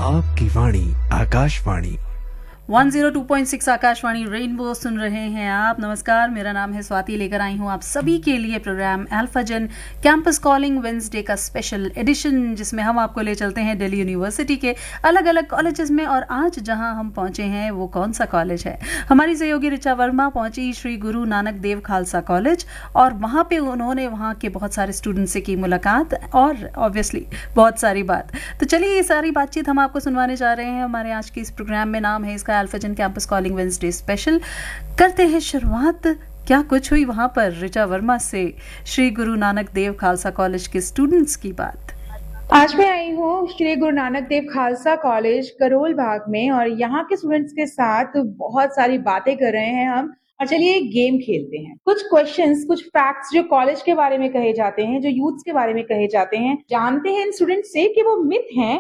आपकी वाणी आकाशवाणी 102.6 आकाशवाणी रेनबो सुन रहे हैं आप। नमस्कार, मेरा नाम है स्वाति, लेकर आई हूँ आप सभी के लिए प्रोग्राम अल्फाजन कैंपस कॉलिंग वेंसडे का स्पेशल एडिशन, जिसमें हम आपको ले चलते हैं दिल्ली यूनिवर्सिटी के अलग अलग कॉलेजेस में। और आज जहाँ हम पहुँचे हैं वो कौन सा कॉलेज है? हमारी सहयोगी ऋचा वर्मा पहुँची श्री गुरु नानक देव खालसा कॉलेज, और वहाँ पे उन्होंने वहाँ के बहुत सारे स्टूडेंट से की मुलाकात और ऑब्वियसली बहुत सारी बात। तो चलिए ये सारी बातचीत हम आपको सुनवाने जा रहे हैं हमारे आज के इस प्रोग्राम में। नाम है इसका अल्फाजन कैंपस कॉलिंग वेंसडे स्पेशल। करते हैं शुरुआत, क्या कुछ हुई वहां पर, ऋचा वर्मा से श्री गुरु नानक देव खालसा कॉलेज के स्टूडेंट्स की बात। आज मैं आई हूँ श्री गुरु नानक देव खालसा कॉलेज करोल बाग में, और यहाँ के स्टूडेंट्स के साथ बहुत सारी बातें कर रहे हैं हम। और चलिए एक गेम खेलते हैं। कुछ क्वेश्चंस, कुछ फैक्ट्स जो कॉलेज के बारे में कहे जाते हैं, जो यूथ्स के बारे में कहे जाते हैं, जानते हैं इन स्टूडेंट्स से कि वो मिथ हैं